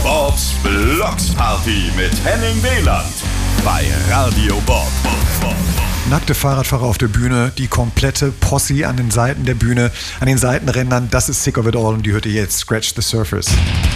Bobs Blocksparty mit Henning Wieland bei Radio Bob. Nackte Fahrradfahrer auf der Bühne, die komplette Posse an den Seiten der Bühne, an den Seitenrändern, das ist Sick of It All und die hört ihr jetzt, Scratch the Surface.